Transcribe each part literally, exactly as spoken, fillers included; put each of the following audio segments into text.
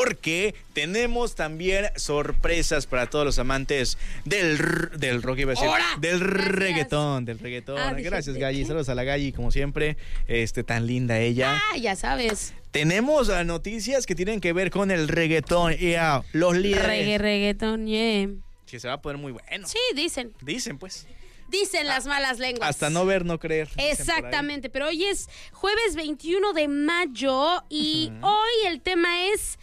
porque tenemos también sorpresas para todos los amantes del, del rock, iba a decir, ¡Hora! del Gracias. reggaetón, del reggaetón. Ah, Gracias, dije, Galli. ¿qué? Saludos a la Galli, como siempre, este, tan linda ella. Ah, ya sabes. Tenemos uh, noticias que tienen que ver con el reggaetón. Yeah, los líderes. Reggae, reggaetón, yeah. Que se va a poner muy bueno. Sí, dicen. Dicen, pues. Dicen las malas lenguas. Hasta no ver, no creer. Exactamente, pero hoy es jueves veintiuno de mayo y uh-huh. hoy el tema es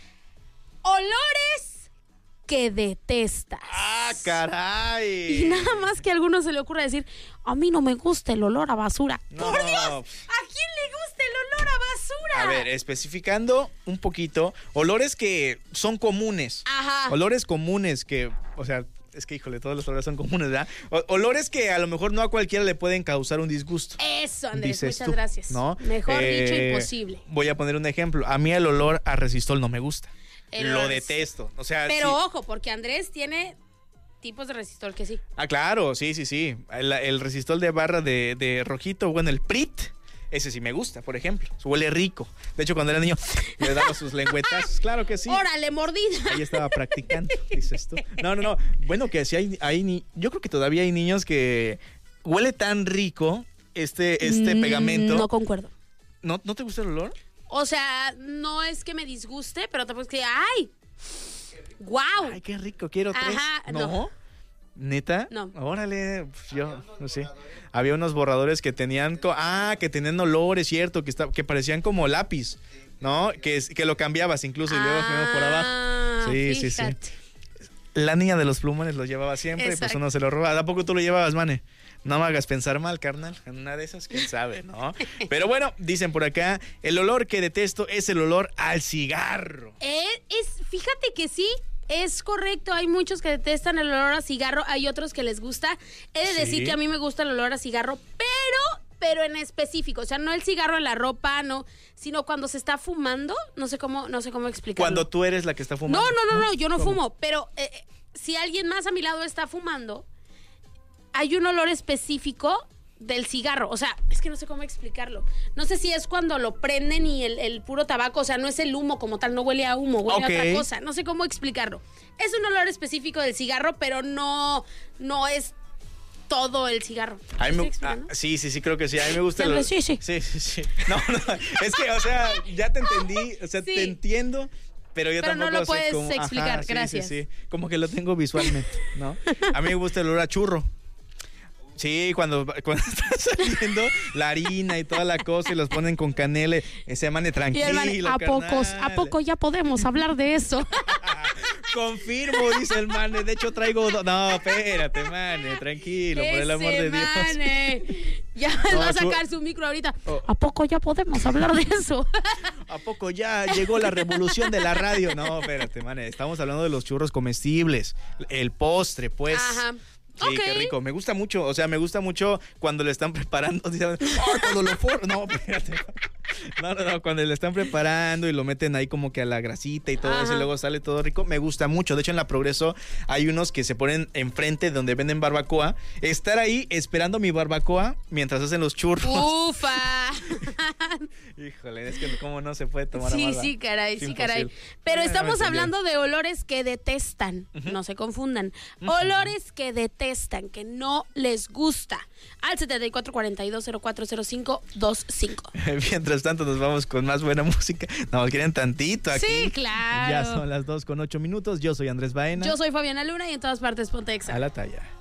olores que detestas. ¡Ah, caray! Y nada más que a alguno se le ocurra decir, a mí no me gusta el olor a basura. No. ¡Por Dios! ¿A quién le gusta el olor a basura? A ver, especificando un poquito, olores que son comunes. Ajá. Olores comunes que, o sea... Es que, híjole, todos los olores son comunes, ¿verdad? O- olores que a lo mejor no a cualquiera le pueden causar un disgusto. Eso, Andrés, Dices muchas tú, gracias. ¿no? Mejor Eh, dicho imposible. Voy a poner un ejemplo. A mí el olor a Resistol no me gusta. El Lo olor- detesto. O sea, Pero sí. ojo, porque Andrés tiene tipos de resistor que sí. Ah, claro, sí, sí, sí. El, el Resistol de barra de, de rojito, bueno, el Prit. Ese sí me gusta, por ejemplo. Huele rico. De hecho, cuando era niño, le daba sus lengüetazos. Claro que sí. ¡Órale, mordida! Ahí estaba practicando, dices tú. No, no, no. Bueno, que sí hay, hay ni... Yo creo que todavía hay niños que huele tan rico este, este Mm, pegamento. No concuerdo. ¿No, ¿No te gusta el olor? O sea, no es que me disguste, pero tampoco es que, ¡ay! ¡Guau! Ay, qué rico, quiero tres. Ajá, ¿No? no. ¿Neta? No. Órale, pues yo no sé. Había unos borradores que tenían... co- Ah, que tenían olores, cierto, que, está, que parecían como lápiz, ¿no? Que, es- que lo cambiabas incluso y luego Ah, por abajo. Sí, sí, sí. fíjate. La niña de los plumones los llevaba siempre y pues Exacto. uno se lo robaba. ¿A poco tú lo llevabas, mane? No me hagas pensar mal, carnal. En una de esas, quién sabe, ¿no? Pero bueno, dicen por acá, el olor que detesto es el olor al cigarro. Eh, es, fíjate que sí, es correcto. Hay muchos que detestan el olor a cigarro, hay otros que les gusta. He de Sí. decir que a mí me gusta el olor a cigarro, pero, pero en específico. O sea, no el cigarro en la ropa, no, sino cuando se está fumando. No sé cómo, no sé cómo explicarlo. Cuando tú eres la que está fumando. No, no, no, no, yo no ¿Cómo? fumo, pero eh, eh, si alguien más a mi lado está fumando, hay un olor específico del cigarro. O sea, es que no sé cómo explicarlo. No sé si es cuando lo prenden y el, el puro tabaco, o sea, no es el humo como tal, no huele a humo, huele Ok. a otra cosa. No sé cómo explicarlo. Es un olor específico del cigarro, pero no, no es todo el cigarro. A mí ¿Me me- estoy ah, explicando? sí, sí, sí, creo que sí. A mí me gusta el Siempre olor. sí, sí. Sí, sí, sí. No, no, es que, o sea, ya te entendí, o sea, Sí. te entiendo. Pero yo Pero no tampoco lo puedes sé cómo. explicar, Ajá, sí, gracias. Sí, sí. Como que lo tengo visualmente, ¿no? A mí me gusta el olor a churro. Sí, cuando, cuando está saliendo la harina y toda la cosa y los ponen con canela, ese mane Y tranquilo. el man, ¿a pocos, a carnal. poco ya podemos hablar de eso? Confirmo, dice el mane. De hecho, traigo. do- No, espérate, mane, tranquilo, por el amor de Dios. Mane. Ya No, va a tú- sacar su micro ahorita. Oh. ¿A poco ya podemos hablar de eso? ¿A poco ya llegó la revolución de la radio? No, espérate, mane. Estamos hablando de los churros comestibles. El postre, pues. Ajá. Sí, Ok. qué rico. Me gusta mucho, o sea, me gusta mucho cuando le están preparando. Dicen, "Ay, cuando lo for-". No, espérate. No, no, no, cuando le están preparando y lo meten ahí como que a la grasita y todo Ajá. eso y luego sale todo rico, me gusta mucho. De hecho, en la Progreso hay unos que se ponen enfrente donde venden barbacoa. Estar ahí esperando mi barbacoa mientras hacen los churros. Ufa. Híjole, es que cómo no se puede tomar a Sí, mal, ¿va? sí, caray, Es sí, caray. imposible. Pero Ah, estamos entendí. hablando de olores que detestan. No se confundan. Olores que detestan, que no les gusta. Al setenta y cuatro cuarenta y dos cero cuatro cero cinco veinticinco. Mientras tanto nos vamos con más buena música. Nos quieren tantito aquí. Sí, claro. Ya son las dos con ocho minutos. Yo soy Andrés Baena. Yo soy Fabiana Luna y en todas partes ponte Exa. A la talla.